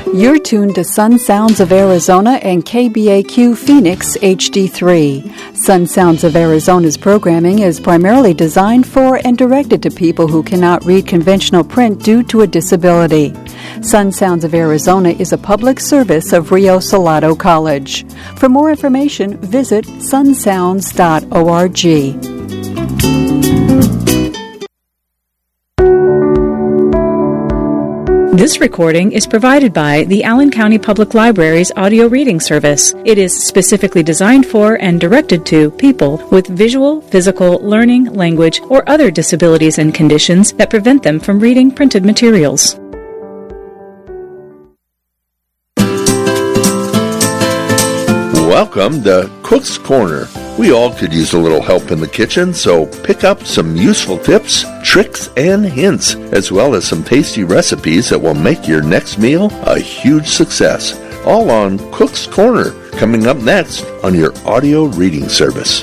You're tuned to Sun Sounds of Arizona and KBAQ Phoenix HD3. Sun Sounds of Arizona's programming is primarily designed for and directed to people who cannot read conventional print due to a disability. Sun Sounds of Arizona is a public service of Rio Salado College. For more information, visit sunsounds.org. This recording is provided by the Allen County Public Library's audio reading service. It is specifically designed for and directed to people with visual, physical, learning, language, or other disabilities and conditions that prevent them from reading printed materials. Welcome to Cook's Corner. We all could use a little help in the kitchen, so pick up some useful tips, tricks, and hints, as well as some tasty recipes that will make your next meal a huge success. All on Cook's Corner, coming up next on your audio reading service.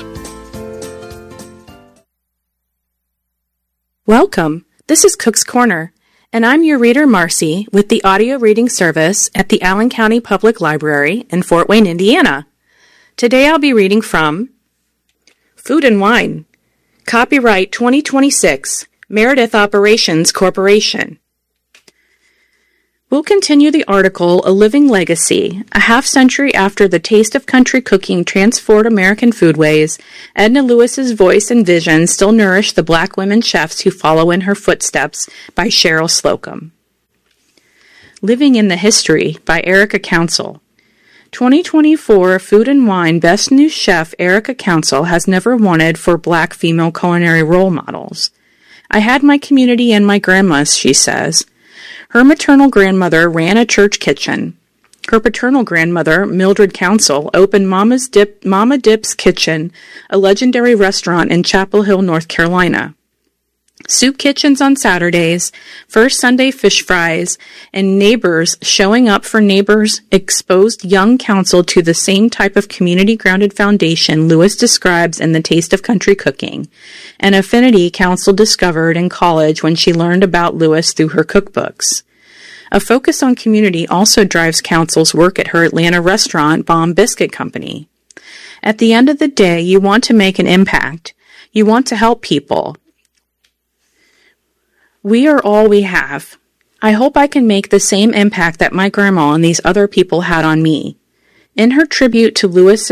Welcome. This is Cook's Corner, and I'm your reader, Marcy, with the audio reading service at the Allen County Public Library in Fort Wayne, Indiana. Today I'll be reading from Food and Wine, Copyright 2026, Meredith Operations Corporation. We'll continue the article A Living Legacy. A half-century after the taste of country cooking transformed American foodways, Edna Lewis's voice and vision still nourish the black women chefs who follow in her footsteps by Cheryl Slocum. Living in the History by Erica Council. 2024 Food and Wine Best New Chef Erica Council has never wanted for black female culinary role models. I had my community and my grandmas, she says. Her maternal grandmother ran a church kitchen. Her paternal grandmother, Mildred Council, opened Mama Dip's Kitchen, a legendary restaurant in Chapel Hill, North Carolina. Soup kitchens on Saturdays, first Sunday fish fries, and neighbors showing up for neighbors exposed young Council to the same type of community-grounded foundation Lewis describes in The Taste of Country Cooking, an affinity Council discovered in college when she learned about Lewis through her cookbooks. A focus on community also drives Council's work at her Atlanta restaurant, Bomb Biscuit Company. At the end of the day, you want to make an impact. You want to help people. We are all we have. I hope I can make the same impact that my grandma and these other people had on me. In her tribute to Lewis,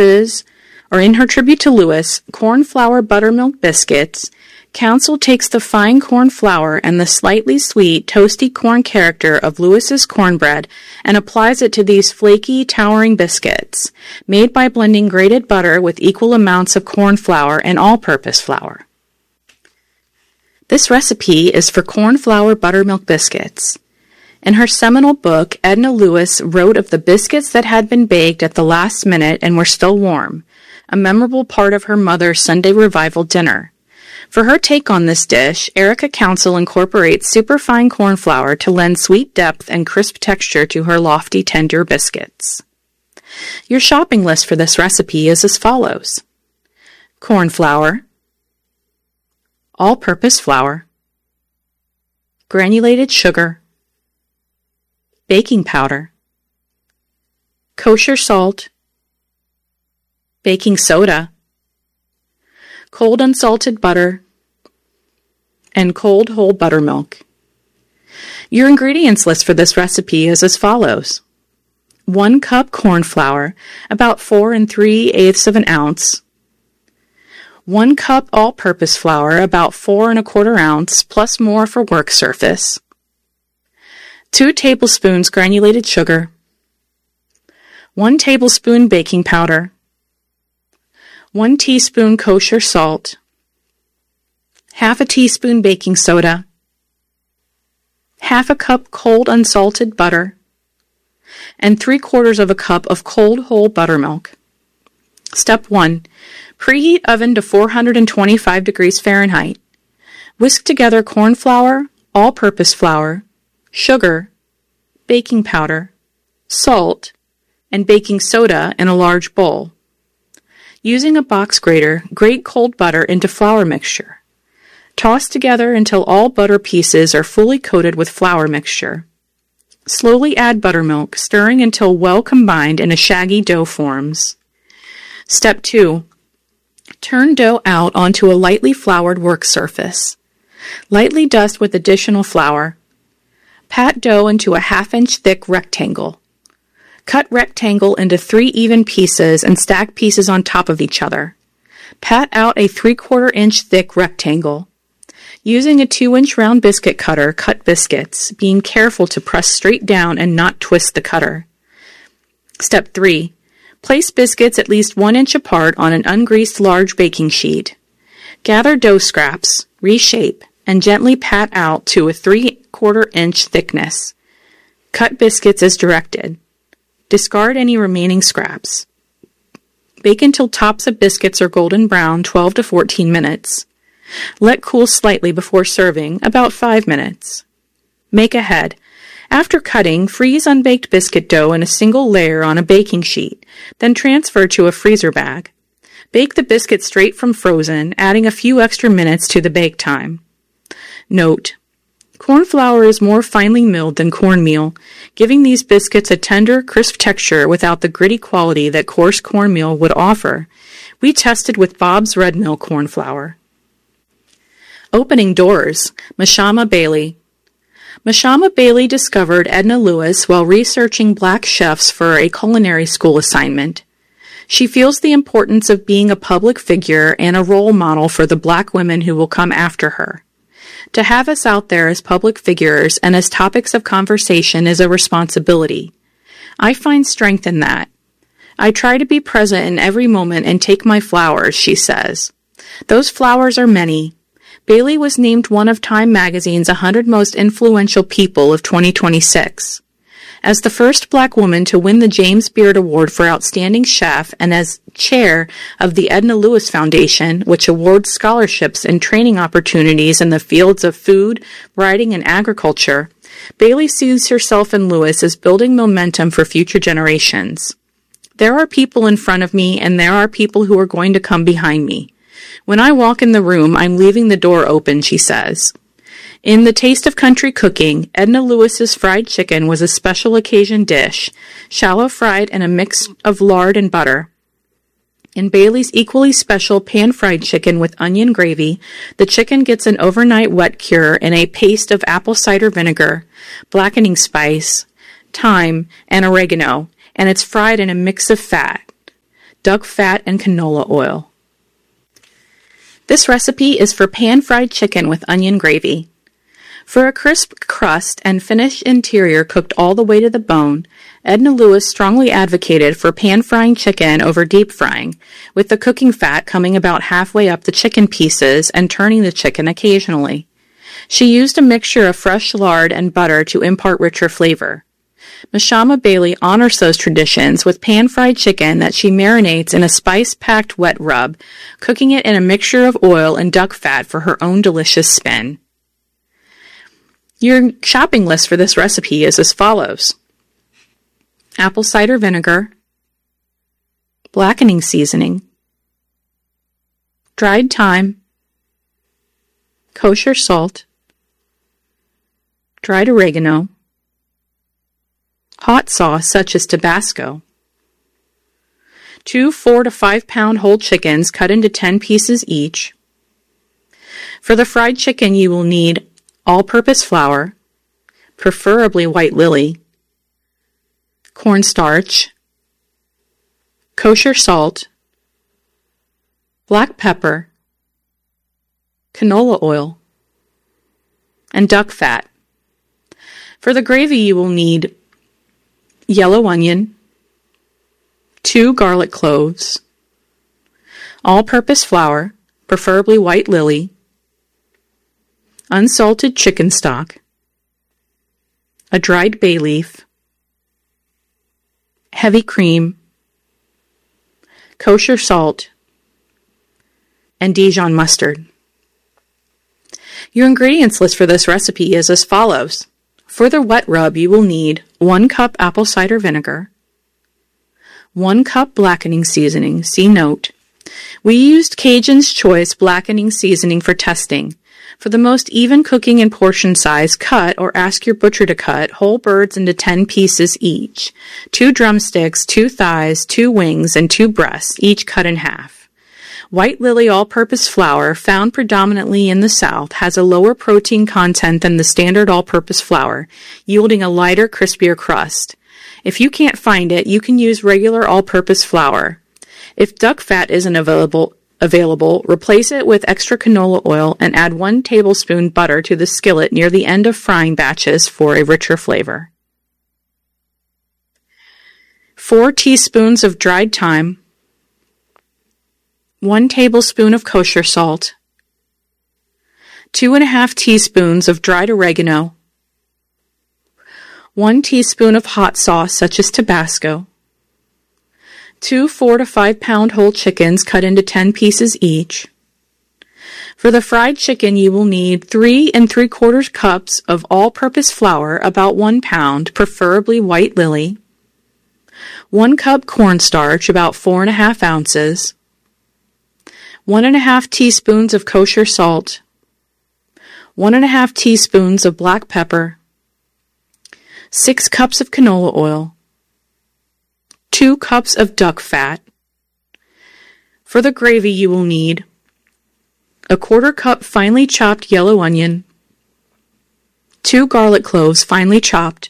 corn flour buttermilk biscuits, Council takes the fine corn flour and the slightly sweet, toasty corn character of Lewis's cornbread and applies it to these flaky, towering biscuits, made by blending grated butter with equal amounts of corn flour and all-purpose flour. This recipe is for corn flour buttermilk biscuits. In her seminal book, Edna Lewis wrote of the biscuits that had been baked at the last minute and were still warm, a memorable part of her mother's Sunday revival dinner. For her take on this dish, Erica Council incorporates superfine corn flour to lend sweet depth and crisp texture to her lofty, tender biscuits. Your shopping list for this recipe is as follows: corn flour, all-purpose flour, granulated sugar, baking powder, kosher salt, baking soda, cold unsalted butter, and cold whole buttermilk. Your ingredients list for this recipe is as follows: 1 cup corn flour, about 4 3/8 ounces, 1 cup all-purpose flour, about 4 1/4 ounces, plus more for work surface, 2 tablespoons granulated sugar, 1 tablespoon baking powder, 1 teaspoon kosher salt, half a teaspoon baking soda, half a cup cold unsalted butter, and 3/4 cup of cold whole buttermilk. Step 1. Preheat oven to 425 degrees Fahrenheit. Whisk together corn flour, all-purpose flour, sugar, baking powder, salt, and baking soda in a large bowl. Using a box grater, grate cold butter into flour mixture. Toss together until all butter pieces are fully coated with flour mixture. Slowly add buttermilk, stirring until well combined and a shaggy dough forms. Step 2. Turn dough out onto a lightly floured work surface. Lightly dust with additional flour. Pat dough into a 1/2-inch thick rectangle. Cut rectangle into 3 even pieces and stack pieces on top of each other. Pat out a 3/4-inch thick rectangle. Using a 2-inch round biscuit cutter, cut biscuits, being careful to press straight down and not twist the cutter. Step 3. Place biscuits at least 1 inch apart on an ungreased large baking sheet. Gather dough scraps, reshape, and gently pat out to a 3/4-inch thickness. Cut biscuits as directed. Discard any remaining scraps. Bake until tops of biscuits are golden brown 12 to 14 minutes. Let cool slightly before serving, about 5 minutes. Make ahead. After cutting, freeze unbaked biscuit dough in a single layer on a baking sheet, then transfer to a freezer bag. Bake the biscuit straight from frozen, adding a few extra minutes to the bake time. Note: corn flour is more finely milled than cornmeal, giving these biscuits a tender, crisp texture without the gritty quality that coarse cornmeal would offer. We tested with Bob's Red Mill corn flour. Opening doors. Mashama Bailey. Mashama Bailey discovered Edna Lewis while researching black chefs for a culinary school assignment. She feels the importance of being a public figure and a role model for the black women who will come after her. To have us out there as public figures and as topics of conversation is a responsibility. I find strength in that. I try to be present in every moment and take my flowers, she says. Those flowers are many. Bailey was named one of Time magazine's 100 most influential people of 2026. As the first black woman to win the James Beard Award for Outstanding Chef and as chair of the Edna Lewis Foundation, which awards scholarships and training opportunities in the fields of food, writing, and agriculture, Bailey sees herself and Lewis as building momentum for future generations. There are people in front of me, and there are people who are going to come behind me. When I walk in the room, I'm leaving the door open, she says. In The Taste of Country Cooking, Edna Lewis's fried chicken was a special occasion dish, shallow fried in a mix of lard and butter. In Bailey's equally special pan-fried chicken with onion gravy, the chicken gets an overnight wet cure in a paste of apple cider vinegar, blackening spice, thyme, and oregano, and it's fried in a mix of fat, duck fat and canola oil. This recipe is for pan-fried chicken with onion gravy. For a crisp crust and finished interior cooked all the way to the bone, Edna Lewis strongly advocated for pan-frying chicken over deep frying, with the cooking fat coming about halfway up the chicken pieces and turning the chicken occasionally. She used a mixture of fresh lard and butter to impart richer flavor. Mashama Bailey honors those traditions with pan-fried chicken that she marinates in a spice-packed wet rub, cooking it in a mixture of oil and duck fat for her own delicious spin. Your shopping list for this recipe is as follows: apple cider vinegar, blackening seasoning, dried thyme, kosher salt, dried oregano, hot sauce such as Tabasco, 2 4 to 5 pound whole chickens cut into 10 pieces each. For the fried chicken, you will need all-purpose flour, preferably white lily, cornstarch, kosher salt, black pepper, canola oil, and duck fat. For the gravy, you will need yellow onion, 2 garlic cloves, all-purpose flour, preferably white lily, unsalted chicken stock, a dried bay leaf, heavy cream, kosher salt, and Dijon mustard. Your ingredients list for this recipe is as follows. For the wet rub, you will need 1 cup apple cider vinegar, 1 cup blackening seasoning, see note. We used Cajun's Choice blackening seasoning for testing. For the most even cooking and portion size, cut or ask your butcher to cut whole birds into 10 pieces each. 2 drumsticks, 2 thighs, 2 wings, and 2 breasts, each cut in half. White Lily all-purpose flour, found predominantly in the South, has a lower protein content than the standard all-purpose flour, yielding a lighter, crispier crust. If you can't find it, you can use regular all-purpose flour. If duck fat isn't available, replace it with extra canola oil and add 1 tablespoon butter to the skillet near the end of frying batches for a richer flavor. 4 teaspoons of dried thyme, 1 tablespoon of kosher salt, 2½ teaspoons of dried oregano, 1 teaspoon of hot sauce such as Tabasco, 2 4 to 5 pound whole chickens cut into 10 pieces each. For the fried chicken, you will need 3 3/4 cups of all-purpose flour, about 1 pound, preferably White Lily, 1 cup cornstarch, about 4½ ounces, 1½ teaspoons of kosher salt, 1½ teaspoons of black pepper, 6 cups of canola oil, 2 cups of duck fat. For the gravy, you will need a 1/4 cup finely chopped yellow onion, 2 garlic cloves finely chopped,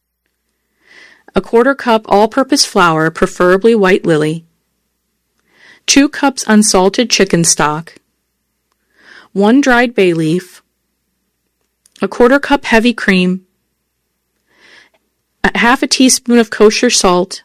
a 1/4 cup all-purpose flour, preferably White Lily, 2 cups unsalted chicken stock, 1 dried bay leaf, a 1/4 cup heavy cream, a 1/2 teaspoon of kosher salt,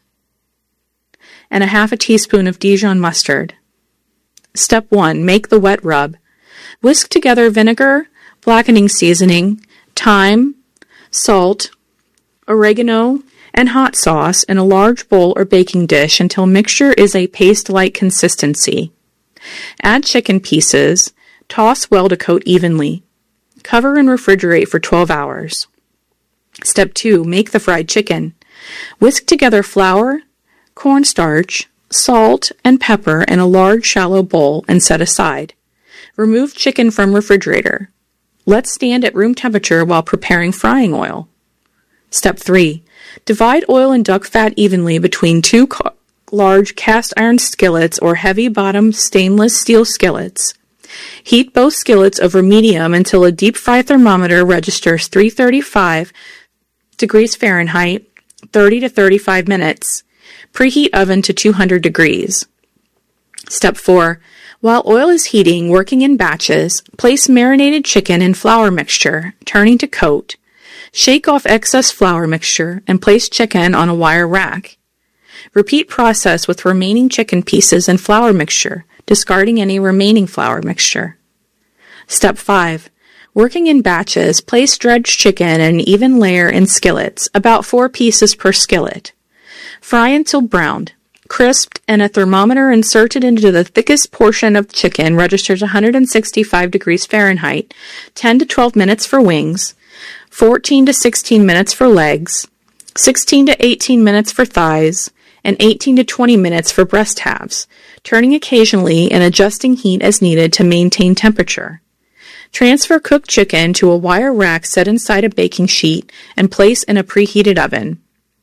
and a 1/2 teaspoon of Dijon mustard. Step 1. Make the wet rub. Whisk together vinegar, blackening seasoning, thyme, salt, oregano, and hot sauce in a large bowl or baking dish until mixture is a paste-like consistency. Add chicken pieces. Toss well to coat evenly. Cover and refrigerate for 12 hours. Step 2. Make the fried chicken. Whisk together flour, cornstarch, salt, and pepper in a large shallow bowl and set aside. Remove chicken from refrigerator. Let stand at room temperature while preparing frying oil. Step 3. Divide oil and duck fat evenly between 2 large cast iron skillets or heavy-bottom stainless steel skillets. Heat both skillets over medium until a deep fry thermometer registers 335 degrees Fahrenheit, 30 to 35 minutes. Preheat oven to 200 degrees. Step 4. While oil is heating, working in batches, place marinated chicken in flour mixture, turning to coat. Shake off excess flour mixture and place chicken on a wire rack. Repeat process with remaining chicken pieces and flour mixture, discarding any remaining flour mixture. Step 5. Working in batches, place dredged chicken in an even layer in skillets, about 4 pieces per skillet. Fry until browned, crisped, and a thermometer inserted into the thickest portion of chicken registers 165 degrees Fahrenheit, 10 to 12 minutes for wings, 14 to 16 minutes for legs, 16 to 18 minutes for thighs, and 18 to 20 minutes for breast halves, turning occasionally and adjusting heat as needed to maintain temperature. Transfer cooked chicken to a wire rack set inside a baking sheet and place in a preheated oven.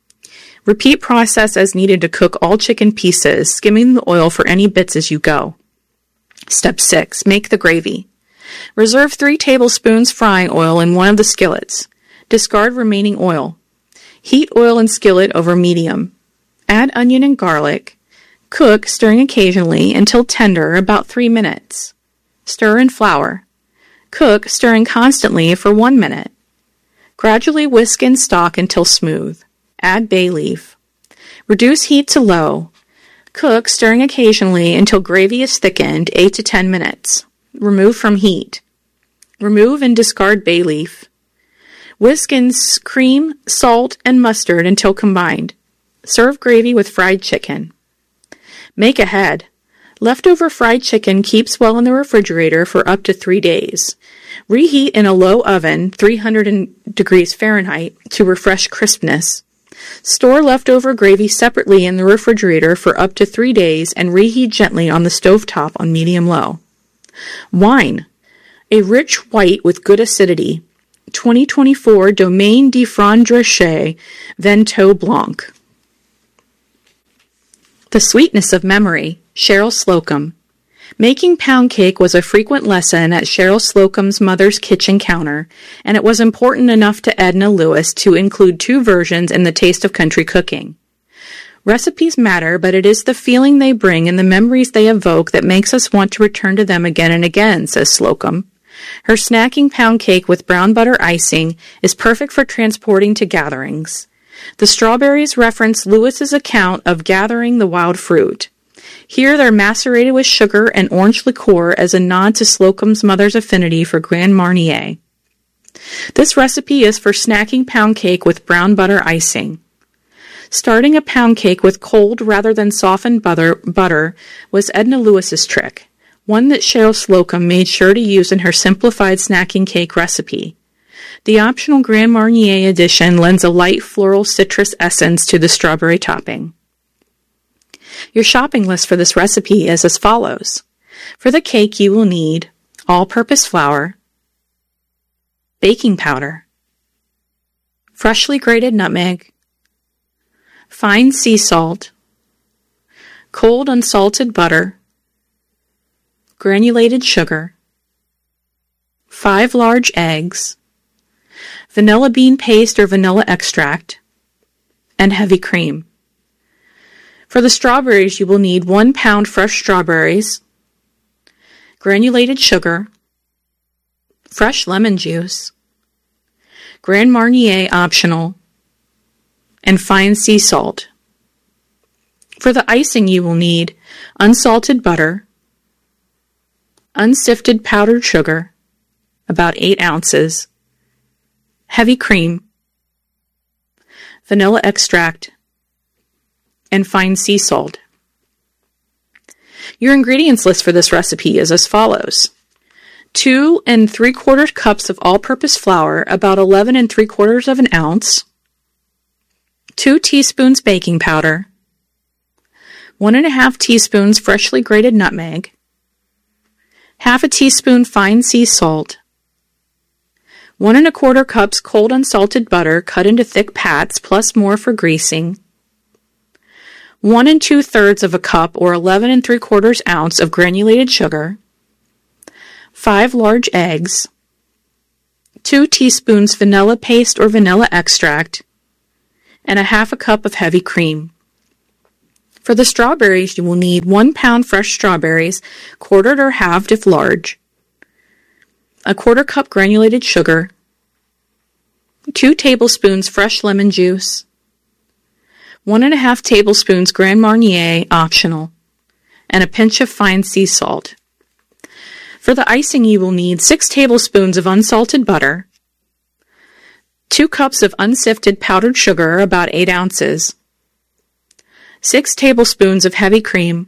Repeat process as needed to cook all chicken pieces, skimming the oil for any bits as you go. Step 6. Make the gravy. Reserve 3 tablespoons frying oil in one of the skillets. Discard remaining oil. Heat oil in skillet over medium. Add onion and garlic. Cook, stirring occasionally, until tender, about 3 minutes. Stir in flour. Cook, stirring constantly, for 1 minute. Gradually whisk in stock until smooth. Add bay leaf. Reduce heat to low. Cook, stirring occasionally, until gravy is thickened, 8 to 10 minutes. Remove from heat. Remove and discard bay leaf. Whisk in cream, salt, and mustard until combined. Serve gravy with fried chicken. Make ahead. Leftover fried chicken keeps well in the refrigerator for up to 3 days. Reheat in a low oven, 300 degrees Fahrenheit, to refresh crispness. Store leftover gravy separately in the refrigerator for up to 3 days and reheat gently on the stovetop on medium-low. Wine. A rich white with good acidity. 2024 Domaine de Frandrache Vento Blanc. The Sweetness of Memory, Cheryl Slocum. Making pound cake was a frequent lesson at Cheryl Slocum's mother's kitchen counter, and it was important enough to Edna Lewis to include 2 versions in the Taste of Country Cooking. Recipes matter, but it is the feeling they bring and the memories they evoke that makes us want to return to them again and again, says Slocum. Her snacking pound cake with brown butter icing is perfect for transporting to gatherings. The strawberries reference Lewis's account of gathering the wild fruit. Here they're macerated with sugar and orange liqueur as a nod to Slocum's mother's affinity for Grand Marnier. This recipe is for snacking pound cake with brown butter icing. Starting a pound cake with cold rather than softened butter was Edna Lewis's trick, one that Cheryl Slocum made sure to use in her simplified snacking cake recipe. The optional Grand Marnier addition lends a light floral citrus essence to the strawberry topping. Your shopping list for this recipe is as follows. For the cake, you will need all-purpose flour, baking powder, freshly grated nutmeg, fine sea salt, cold unsalted butter, granulated sugar, 5 large eggs, vanilla bean paste or vanilla extract, and heavy cream. For the strawberries, you will need 1 pound fresh strawberries, granulated sugar, fresh lemon juice, Grand Marnier optional, and fine sea salt. For the icing, you will need unsalted butter, unsifted powdered sugar, about 8 ounces, heavy cream, vanilla extract, and fine sea salt. Your ingredients list for this recipe is as follows. 2 3/4 cups of all-purpose flour, about 11 3/4 ounces, 2 teaspoons baking powder, 1 1/2 teaspoons freshly grated nutmeg, 1/2 teaspoon fine sea salt, 1 1/4 cups cold unsalted butter cut into thick pats plus more for greasing, 1 2/3 cup or 11 3/4 ounce of granulated sugar, 5 large eggs, 2 teaspoons vanilla paste or vanilla extract, and 1/2 cup of heavy cream. For the strawberries, you will need 1 pound fresh strawberries, quartered or halved if large, 1/4 cup granulated sugar, 2 tablespoons fresh lemon juice, 1 1/2 tablespoons Grand Marnier optional, and a pinch of fine sea salt. For the icing, you will need 6 tablespoons of unsalted butter, 2 cups of unsifted powdered sugar, about 8 ounces, 6 tablespoons of heavy cream,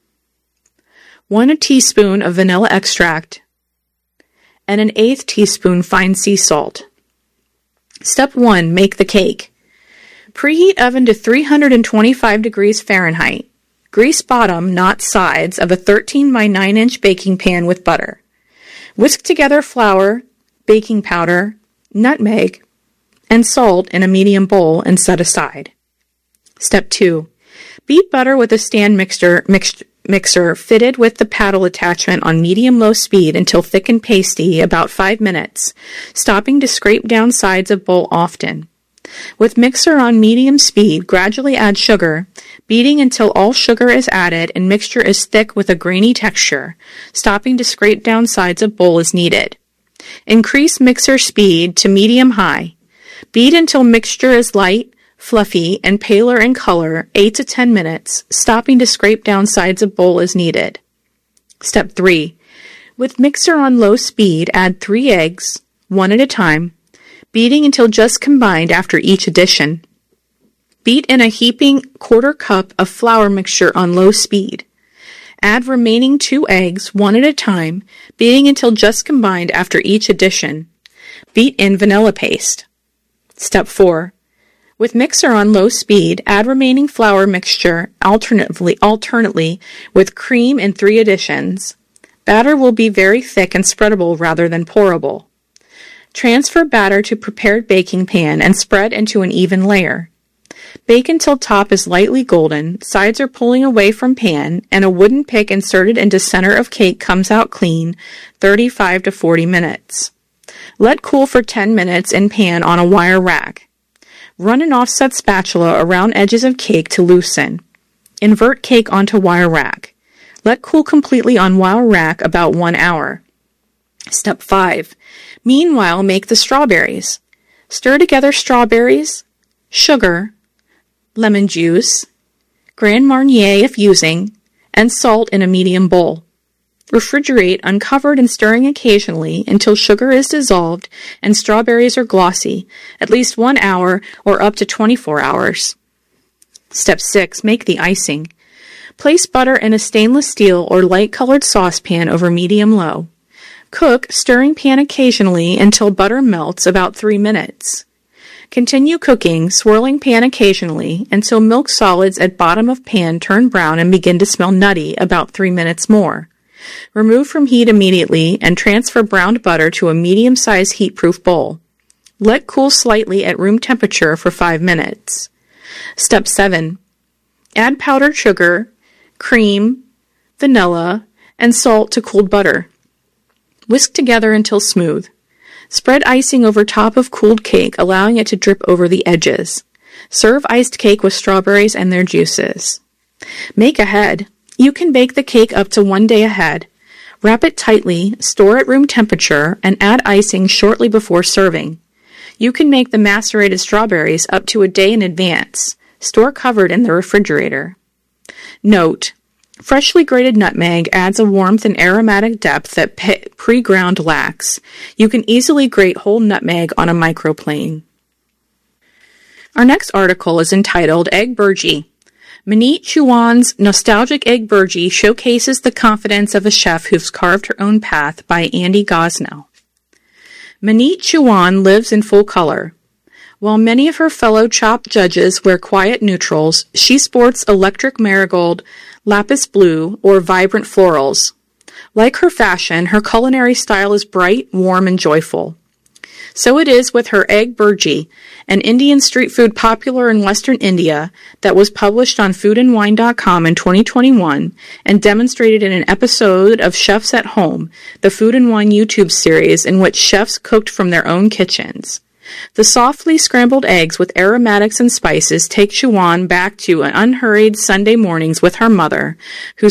1 teaspoon of vanilla extract, and 1/8 teaspoon fine sea salt. Step 1. Make the cake. Preheat oven to 325 degrees Fahrenheit. Grease bottom, not sides, of a 13 by 9 inch baking pan with butter. Whisk together flour, baking powder, nutmeg, and salt in a medium bowl and set aside. Step 2. Beat butter with a stand mixer fitted with the paddle attachment on medium-low speed until thick and pasty, about 5 minutes, stopping to scrape down sides of bowl often. With mixer on medium speed, gradually add sugar, beating until all sugar is added and mixture is thick with a grainy texture, stopping to scrape down sides of bowl as needed. Increase mixer speed to medium-high. Beat until mixture is light, fluffy, and paler in color, 8 to 10 minutes, stopping to scrape down sides of bowl as needed. Step 3. With mixer on low speed, add 3 eggs, 1 at a time, beating until just combined after each addition. Beat in a heaping 1/4 cup of flour mixture on low speed. Add remaining 2 eggs, 1 at a time, beating until just combined after each addition. Beat in vanilla paste. Step 4. With mixer on low speed, add remaining flour mixture alternately with cream in 3 additions. Batter will be very thick and spreadable rather than pourable. Transfer batter to prepared baking pan and spread into an even layer. Bake until top is lightly golden, sides are pulling away from pan, and a wooden pick inserted into center of cake comes out clean, 35 to 40 minutes. Let cool for 10 minutes in pan on a wire rack. Run an offset spatula around edges of cake to loosen. Invert cake onto wire rack. Let cool completely on wire rack about 1 hour. Step 5. Meanwhile, make the strawberries. Stir together strawberries, sugar, lemon juice, Grand Marnier if using, and salt in a medium bowl. Refrigerate uncovered and stirring occasionally until sugar is dissolved and strawberries are glossy, at least 1 hour or up to 24 hours. Step 6. Make the icing. Place butter in a stainless steel or light-colored saucepan over medium-low. Cook, stirring pan occasionally until butter melts about 3 minutes. Continue cooking, swirling pan occasionally until milk solids at bottom of pan turn brown and begin to smell nutty about 3 minutes more. Remove from heat immediately and transfer browned butter to a medium-sized heat-proof bowl. Let cool slightly at room temperature for 5 minutes. Step 7. Add powdered sugar, cream, vanilla, and salt to cooled butter. Whisk together until smooth. Spread icing over top of cooled cake, allowing it to drip over the edges. Serve iced cake with strawberries and their juices. Make ahead. You can bake the cake up to 1 day ahead. Wrap it tightly, store at room temperature, and add icing shortly before serving. You can make the macerated strawberries up to a day in advance. Store covered in the refrigerator. Note: freshly grated nutmeg adds a warmth and aromatic depth that pre-ground lacks. You can easily grate whole nutmeg on a microplane. Our next article is entitled Egg Burgee. Manit Chauhan's nostalgic egg burgee showcases the confidence of a chef who's carved her own path, by Andy Gosnell. Manit Chauhan lives in full color. While many of her fellow Chopped judges wear quiet neutrals, she sports electric marigold, lapis blue, or vibrant florals. Like her fashion, her culinary style is bright, warm, and joyful. So it is with her egg burgee, an Indian street food popular in Western India that was published on foodandwine.com in 2021 and demonstrated in an episode of Chefs at Home, the Food and Wine YouTube series in which chefs cooked from their own kitchens. The softly scrambled eggs with aromatics and spices take Chauhan back to unhurried Sunday mornings with her mother, who